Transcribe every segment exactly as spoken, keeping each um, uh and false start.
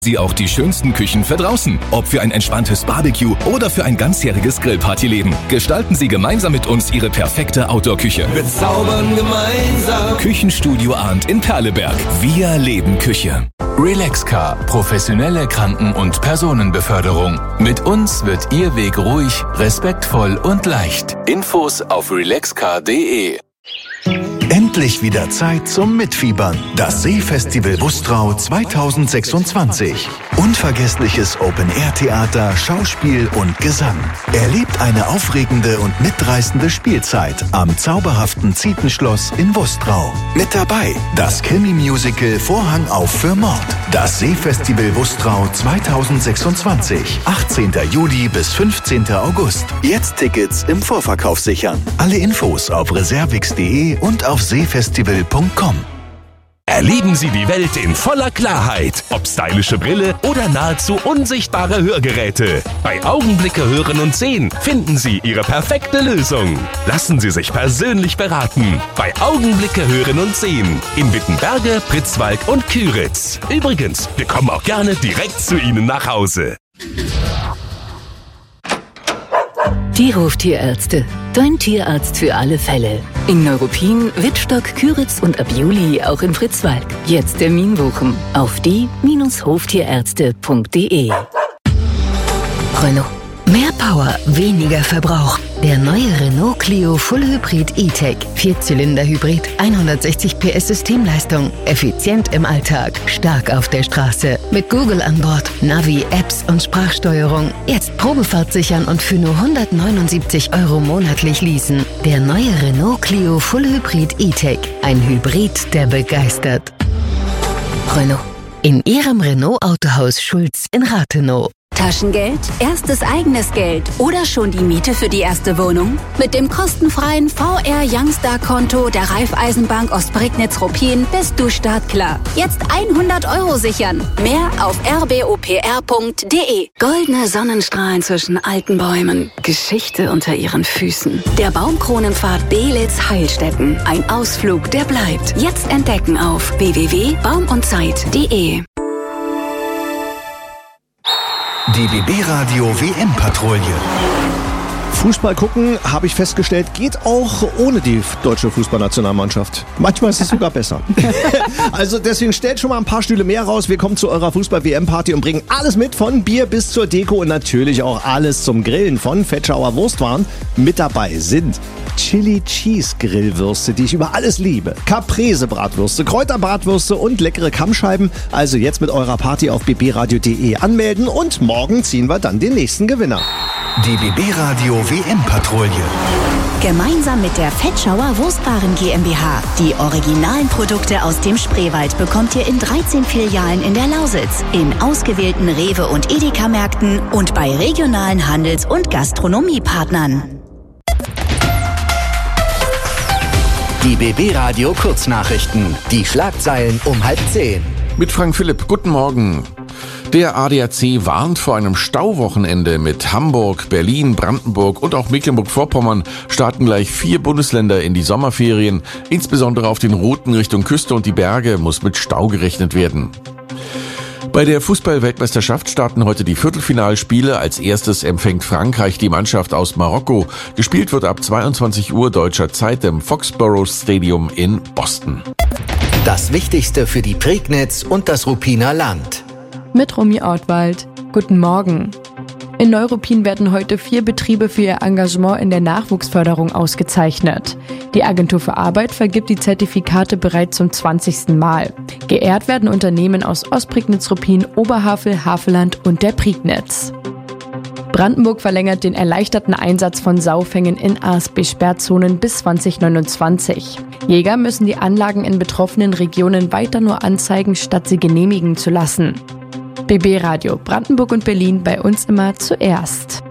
Sie auch die schönsten Küchen für draußen. Ob für ein entspanntes Barbecue oder für ein ganzjähriges Grillpartyleben. Gestalten Sie gemeinsam mit uns Ihre perfekte Outdoor-Küche. Wir zaubern gemeinsam. Küchenstudio Arndt in Perleberg. Wir leben Küche. Relaxcar. Professionelle Kranken- und Personenbeförderung. Mit uns wird Ihr Weg ruhig, respektvoll und leicht. Infos auf relaxcar punkt de. Endlich wieder Zeit zum Mitfiebern. Das Seefestival Wustrau zweitausendsechsundzwanzig. Unvergessliches Open-Air-Theater, Schauspiel und Gesang. Erlebt eine aufregende und mitreißende Spielzeit am zauberhaften Zietenschloss in Wustrau. Mit dabei das Krimi-Musical Vorhang auf für Mord. Das Seefestival Wustrau zweitausendsechsundzwanzig. achtzehnten Juli bis fünfzehnten August. Jetzt Tickets im Vorverkauf sichern. Alle Infos auf reservix punkt de und auf seefestival punkt com. Erleben Sie die Welt in voller Klarheit. Ob stylische Brille oder nahezu unsichtbare Hörgeräte. Bei Augenblicke hören und sehen finden Sie Ihre perfekte Lösung. Lassen Sie sich persönlich beraten. Bei Augenblicke hören und sehen. In Wittenberge, Pritzwalk und Küritz. Übrigens, wir kommen auch gerne direkt zu Ihnen nach Hause. Die Hoftierärzte. Dein Tierarzt für alle Fälle. In Neuruppin, Wittstock, Küritz und ab Juli auch in Pritzwalk. Jetzt Termin buchen auf die Hoftierärzte punkt de. Renault. Mehr Power, weniger Verbrauch. Der neue Renault Clio Full Hybrid E-Tech. Vierzylinder-Hybrid, hundertsechzig P S Systemleistung. Effizient im Alltag, stark auf der Straße. Mit Google an Bord, Navi, Apps und Sprachsteuerung. Jetzt Probefahrt sichern und für nur hundertneunundsiebzig Euro monatlich leasen. Der neue Renault Clio Full Hybrid E-Tech. Ein Hybrid, der begeistert. Renault. In Ihrem Renault-Autohaus Schulz in Rathenow. Taschengeld, erstes eigenes Geld oder schon die Miete für die erste Wohnung? Mit dem kostenfreien V R Youngstar-Konto der Raiffeisenbank Ostprignitz-Ruppin bist du startklar. Jetzt hundert Euro sichern. Mehr auf r b o p r punkt de. Goldene Sonnenstrahlen zwischen alten Bäumen. Geschichte unter ihren Füßen. Der Baumkronenpfad Belitz-Heilstätten. Ein Ausflug, der bleibt. Jetzt entdecken auf w w w punkt baum und zeit punkt de. Die B B-Radio W M-Patrouille. Fußball gucken, habe ich festgestellt, geht auch ohne die deutsche Fußballnationalmannschaft. Manchmal ist es sogar besser. Also deswegen stellt schon mal ein paar Stühle mehr raus. Wir kommen zu eurer Fußball-W M-Party und bringen alles mit, von Bier bis zur Deko und natürlich auch alles zum Grillen von Fetschauer Wurstwaren. Mit dabei sind Chili Cheese Grillwürste, die ich über alles liebe, Caprese Bratwürste, Kräuterbratwürste und leckere Kammscheiben. Also jetzt mit eurer Party auf b b radio punkt de anmelden und morgen ziehen wir dann den nächsten Gewinner. Die B B-Radio W M-Patrouille. Gemeinsam mit der Fetschauer Wurstwaren GmbH. Die originalen Produkte aus dem Spreewald bekommt ihr in dreizehn Filialen in der Lausitz, in ausgewählten Rewe- und Edeka-Märkten und bei regionalen Handels- und Gastronomiepartnern. Die B B-Radio Kurznachrichten. Die Schlagzeilen um halb zehn. Mit Frank Philipp, guten Morgen. Der A D A C warnt vor einem Stauwochenende. Mit Hamburg, Berlin, Brandenburg und auch Mecklenburg-Vorpommern starten gleich vier Bundesländer in die Sommerferien. Insbesondere auf den Routen Richtung Küste und die Berge muss mit Stau gerechnet werden. Bei der Fußball-Weltmeisterschaft starten heute die Viertelfinalspiele. Als erstes empfängt Frankreich die Mannschaft aus Marokko. Gespielt wird ab zweiundzwanzig Uhr deutscher Zeit im Foxborough Stadium in Boston. Das Wichtigste für die Prignitz und das Ruppiner Land. Mit Romy Ortwald. Guten Morgen. In Neuruppin werden heute vier Betriebe für ihr Engagement in der Nachwuchsförderung ausgezeichnet. Die Agentur für Arbeit vergibt die Zertifikate bereits zum zwanzigsten Mal. Geehrt werden Unternehmen aus Ostprignitz-Ruppin, Oberhavel, Havelland und der Prignitz. Brandenburg verlängert den erleichterten Einsatz von Saufängen in A S B-Sperrzonen bis zwanzig neunundzwanzig. Jäger müssen die Anlagen in betroffenen Regionen weiter nur anzeigen, statt sie genehmigen zu lassen. B B-Radio Brandenburg und Berlin, bei uns immer zuerst.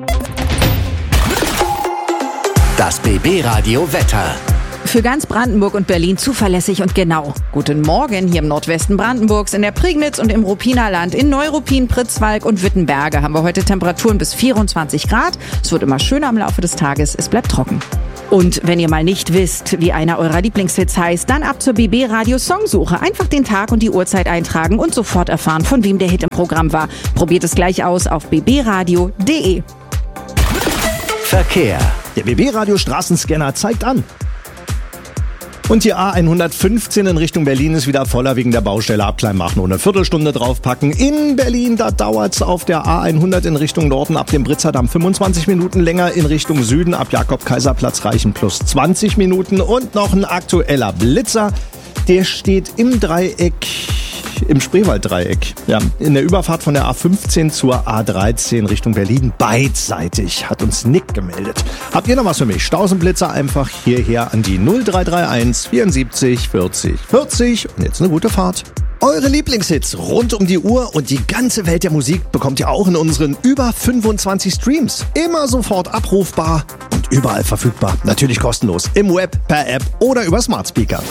Das B B-Radio Wetter. Für ganz Brandenburg und Berlin zuverlässig und genau. Guten Morgen hier im Nordwesten Brandenburgs, in der Prignitz und im Ruppiner Land. In Neuruppin, Pritzwalk und Wittenberge haben wir heute Temperaturen bis vierundzwanzig Grad. Es wird immer schöner im Laufe des Tages, es bleibt trocken. Und wenn ihr mal nicht wisst, wie einer eurer Lieblingshits heißt, dann ab zur B B Radio Songsuche. Einfach den Tag und die Uhrzeit eintragen und sofort erfahren, von wem der Hit im Programm war. Probiert es gleich aus auf b b radio punkt d e. Verkehr. Der B B Radio Straßenscanner zeigt an. Und die A hundertfünfzehn in Richtung Berlin ist wieder voller wegen der Baustelle ab Kleinmach. Nur eine Viertelstunde draufpacken. In Berlin, da dauert's auf der A hundert in Richtung Norden ab dem Britzerdamm fünfundzwanzig Minuten länger. In Richtung Süden ab Jakob-Kaiser-Platz reichen plus zwanzig Minuten. Und noch ein aktueller Blitzer. Der steht im Dreieck, im Spreewalddreieck. Ja, in der Überfahrt von der A fünfzehn zur A dreizehn Richtung Berlin. Beidseitig, hat uns Nick gemeldet. Habt ihr noch was für mich? Stausenblitzer einfach hierher an die null drei drei eins vierundsiebzig vierzig vierzig. Und jetzt eine gute Fahrt. Eure Lieblingshits rund um die Uhr und die ganze Welt der Musik bekommt ihr auch in unseren über fünfundzwanzig Streams. Immer sofort abrufbar und überall verfügbar. Natürlich kostenlos. Im Web, per App oder über Smart Speaker.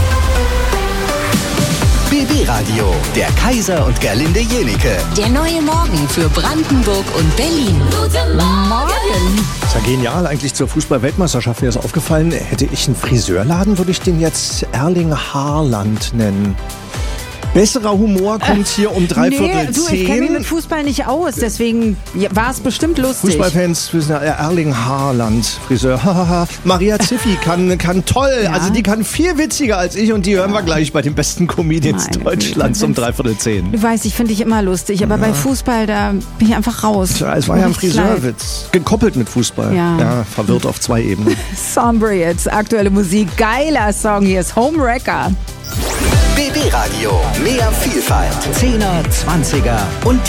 B B Radio, der Kaiser und Gerlinde Jenike. Der neue Morgen für Brandenburg und Berlin. Guten Morgen. Ist ja genial eigentlich zur Fußball-Weltmeisterschaft. Mir ist aufgefallen, hätte ich einen Friseurladen, würde ich den jetzt Erling Haaland nennen. Besserer Humor kommt hier um dreiviertel nee, du, zehn. Ich kenne mich mit Fußball nicht aus, deswegen war es bestimmt lustig. Fußballfans wissen ja, Erling Haaland, Friseur, hahaha. Maria Ziffi kann, kann toll, ja. Also die kann viel witziger als ich und die hören wir gleich bei den besten Comedians Nein, Deutschlands um dreiviertel zehn. Du weißt, ich finde dich immer lustig, aber ja. bei Fußball, da bin ich einfach raus. Ja, es war ja ein Friseurwitz, gekoppelt mit Fußball. Ja, ja verwirrt auf zwei Ebenen. Sombre jetzt, aktuelle Musik, geiler Song, hier ist Homewrecker. B B Radio, mehr Vielfalt, Zehner, Zwanziger und